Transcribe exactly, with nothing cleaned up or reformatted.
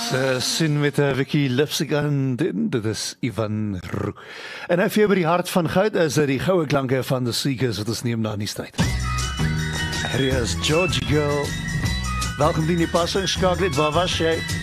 Se sien met 'n Vicky Lipstick aan, dit is Ivan Roux. En hy vir by die hart van goud is dit die goue klanke van die Seekers wat ons neem na die stryd. Hier is George Girl. Welkom die nie passing, skakel dit, waar was jy?